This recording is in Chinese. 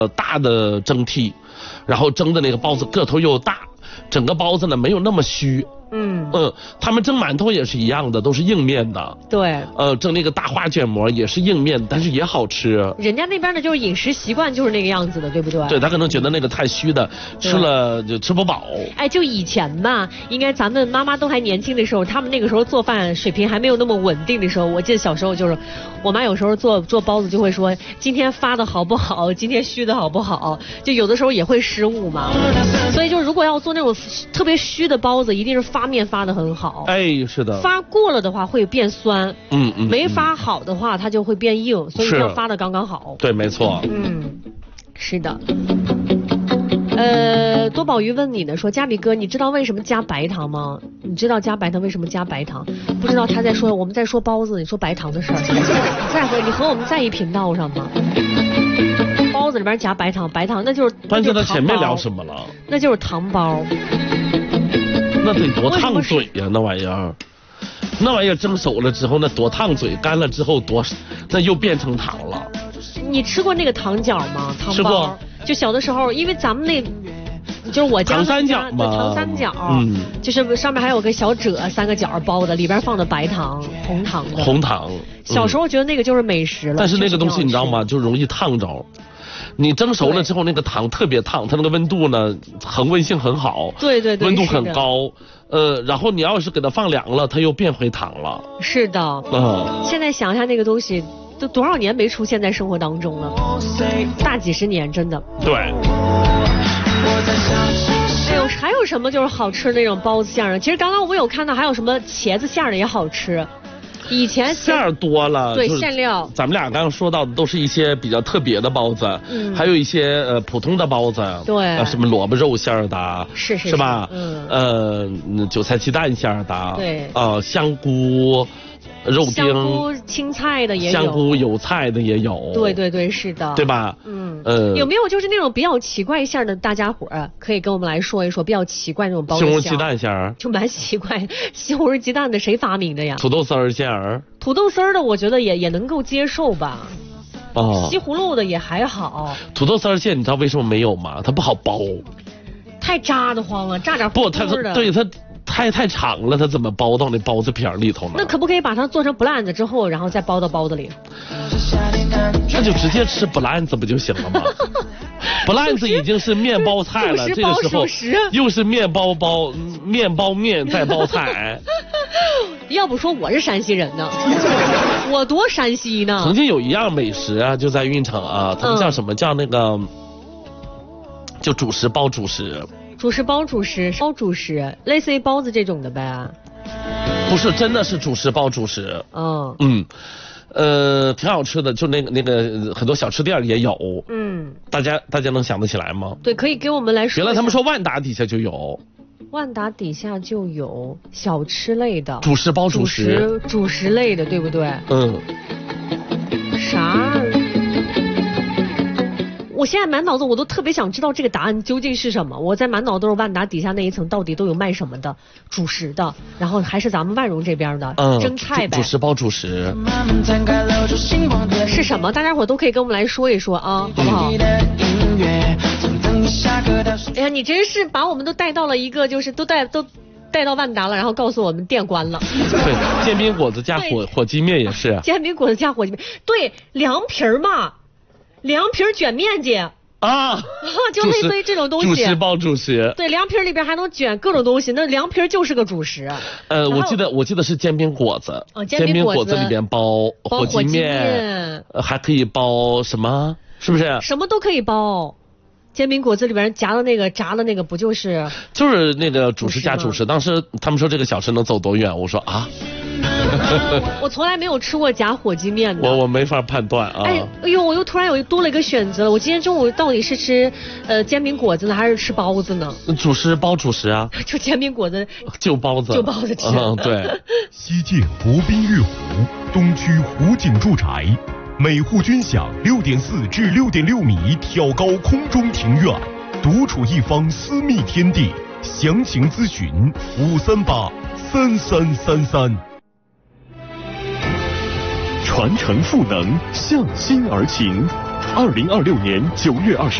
大的蒸屉，然后蒸的那个包子个头又大，整个包子呢没有那么虚。他们蒸馒头也是一样的，都是硬面的。 对， 蒸那个大花卷馍也是硬面，但是也好吃。 人家那边的就是饮食习惯就是那个样子的，对不对？ 对，他可能觉得那个太虚的，吃了就吃不饱。 哎，就以前吧，应该咱们妈妈都还年轻的时候，他们那个时候做饭水平还没有那么稳定的时候，我记得小时候就是，我妈有时候做包子就会说，今天发的好不好，今天虚的好不好，就有的时候也会失误嘛。所以就如果要做那种特别虚的包子，一定是发面发的很好。 哎，是的。 发过了的话会变酸，没发好的话它就会变硬，所以要发的刚刚好。 对，没错。 是的。多宝鱼问你呢，说嘉比哥，你知道为什么加白糖吗？你知道加白糖为什么加白糖？不知道他在说我们在说包子，你说白糖的事儿。你和我们在一频道上吗？包子里边加白糖，白糖那就是。 关键他前面聊什么了？ 那就是糖包。 那得多烫嘴呀，那玩意儿。那玩意儿蒸熟了之后，那多烫嘴，干了之后那又变成糖了。 你吃过那个糖饺吗？糖包。 吃过。 就小的时候，因为咱们那，就是我家糖三角嘛， 糖三角，就是上面还有个小褶，三个角包的，里边放的白糖、红糖的。 红糖。 小时候觉得那个就是美食了。 但是那个东西你知道吗？就容易烫着。你蒸熟了之后，那个糖特别烫，它那个温度呢，恒温性很好。 对， 温度很高。然后你要是给它放凉了，它又变回糖了。 是的。现在想一下那个东西。都多少年没出现在生活当中了，大几十年，真的。 对。 哎呦，还有什么就是好吃的那种包子馅儿？其实刚刚我有看到还有什么茄子馅儿的也好吃。以前馅儿多了， 对，馅料。 咱们俩刚刚说到的都是一些比较特别的包子，还有一些普通的包子， 对， 什么萝卜肉馅儿的，是吧？韭菜鸡蛋馅儿的， 对， 香菇。肉丁、 香菇青菜的也有， 香菇油菜的也有， 对，是的， 对吧？ 有没有就是那种比较奇怪馅的，大家伙可以跟我们来说一说比较奇怪那种包子馅？ 西红柿鸡蛋馅儿就蛮奇怪，西红柿鸡蛋的谁发明的呀？ 土豆丝儿馅儿， 土豆丝儿的我觉得也能够接受吧。西葫芦的也还好。 土豆丝儿馅你知道为什么没有吗？它不好包， 太扎得慌了，炸点不，它太长了，它怎么包到那包子皮里头呢？ 那可不可以把它做成不烂子之后，然后再包到包子里？ 那就直接吃不烂子不就行了吗？不烂子已经是面包菜了，这个时候又是面包面再包菜。 要不说我是山西人呢，我多山西呢。 曾经有一样美食啊，就在运城啊，他们叫什么？叫那个就主食包主食。 主食包主食，类似于包子这种的呗。 不是，真的是主食包主食。挺好吃的，就那个很多小吃店也有。大家能想得起来吗？ 对，可以给我们来说。 原来他们说万达底下就有。 万达底下就有小吃类的。 主食包主食。 主食类的，对不对？啥？我现在满脑子我都特别想知道这个答案究竟是什么。我在满脑都是万达底下那一层到底都有卖什么的主食的，然后还是咱们万荣这边的蒸菜呗。 主食包主食是什么？大家伙都可以跟我们来说一说啊，好不好？哎呀，你真是把我们都带到了一个就是都带到万达了，然后告诉我们店关了。 对，煎饼果子加火鸡面也是。 煎饼果子加火鸡面，对，凉皮嘛。凉皮卷面筋啊， 就类似于这种东西。 主食包主食。 对，凉皮里边还能卷各种东西，那凉皮就是个主食。 我记得是煎饼果子。煎饼果子里边包火鸡面，还可以包什么？是不是？ 什么都可以包。煎饼果子里边夹的那个炸的那个不就是那个主食加主食。当时他们说这个小吃能走多远，我说啊。 我从来没有吃过夹火鸡面的， 我没法判断啊。 哎呦，我又突然多了一个选择了。我今天中午到底是吃煎饼果子呢，还是吃包子呢？ 主食包主食啊， 就煎饼果子， 就包子吃。对。 西晋湖滨月湖东区湖景住宅，每户均享6.4至6.6米挑高空中庭院，独处一方私密天地。详情咨询5383333。传承赋能，向心而行， 2026年9月20。